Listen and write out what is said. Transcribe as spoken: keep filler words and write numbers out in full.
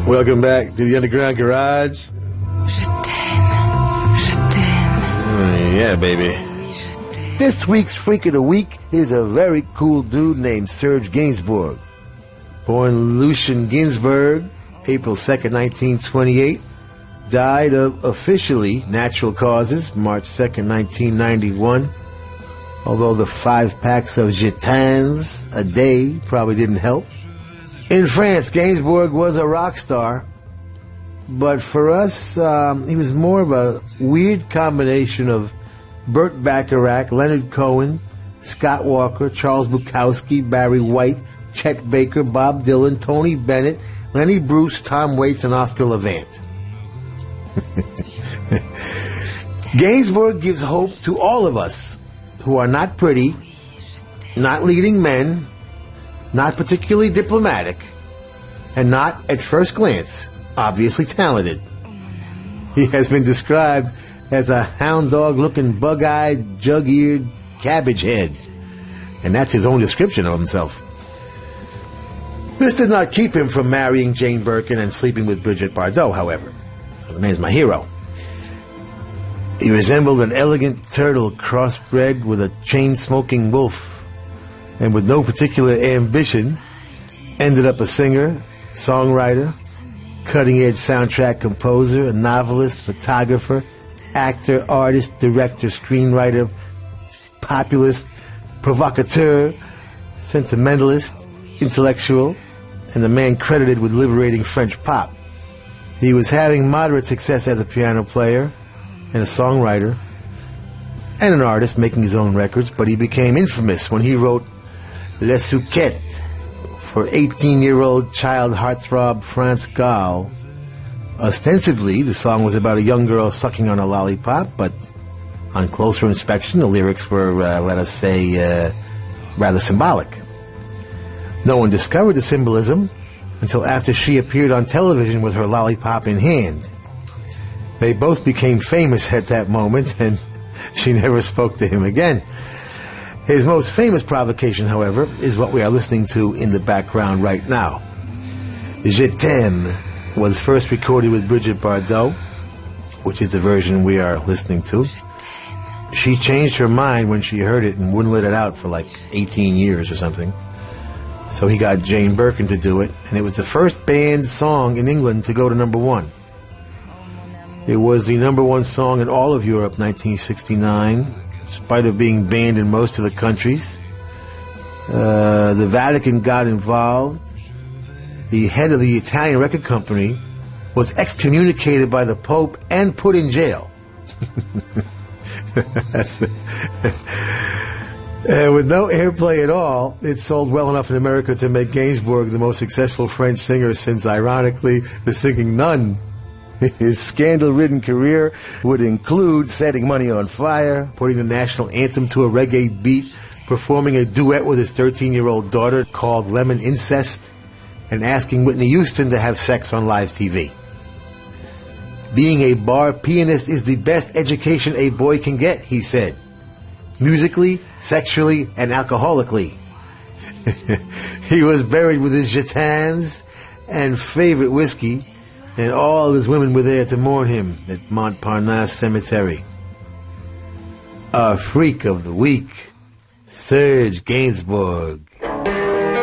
Welcome back to the Underground Garage. Je t'aime, je t'aime. Yeah, baby. This week's Freak of the Week is a very cool dude named Serge Gainsbourg. Born Lucien Ginsburg, April second, nineteen twenty-eight. Died of officially natural causes, March second, nineteen ninety-one. Although the five packs of Gitanes a day probably didn't help. In France, Gainsbourg was a rock star, but for us, um, he was more of a weird combination of Burt Bacharach, Leonard Cohen, Scott Walker, Charles Bukowski, Barry White, Chet Baker, Bob Dylan, Tony Bennett, Lenny Bruce, Tom Waits, and Oscar Levant. Gainsbourg gives hope to all of us who are not pretty, not leading men, not particularly diplomatic, and not, at first glance, obviously talented. He has been described as a hound dog-looking, bug-eyed, jug-eared cabbage head. And that's his own description of himself. This did not keep him from marrying Jane Birkin and sleeping with Brigitte Bardot, however. So there's my hero. He resembled an elegant turtle crossbred with a chain-smoking wolf, and with no particular ambition, ended up a singer, songwriter, cutting-edge soundtrack composer, a novelist, photographer, actor, artist, director, screenwriter, populist, provocateur, sentimentalist, intellectual, and a man credited with liberating French pop. He was having moderate success as a piano player and a songwriter and an artist making his own records, but he became infamous when he wrote Les Suquettes for eighteen-year-old child heartthrob France Gall. Ostensibly, the song was about a young girl sucking on a lollipop, but on closer inspection, the lyrics were, uh, let us say, uh, rather symbolic. No one discovered the symbolism until after she appeared on television with her lollipop in hand. They both became famous at that moment, and she never spoke to him again. His most famous provocation, however, is what we are listening to in the background right now. Je t'aime was first recorded with Brigitte Bardot, which is the version we are listening to. She changed her mind when she heard it and wouldn't let it out for like eighteen years or something. So he got Jane Birkin to do it, and it was the first banned song in England to go to number one. It was the number one song in all of Europe, nineteen sixty-nine, in spite of being banned in most of the countries. Uh, the Vatican got involved. The head of the Italian record company was excommunicated by the Pope and put in jail. Uh, with no airplay at all, it sold well enough in America to make Gainsbourg the most successful French singer since, ironically, the Singing Nun. His scandal-ridden career would include setting money on fire, putting the national anthem to a reggae beat, performing a duet with his thirteen-year-old daughter called Lemon Incest, and asking Whitney Houston to have sex on live T V. Being a bar pianist is the best education a boy can get, he said. Musically, sexually, and alcoholically. He was buried with his gitanes and favorite whiskey, and all of his women were there to mourn him at Montparnasse Cemetery. Our freak of the week, Serge Gainsbourg.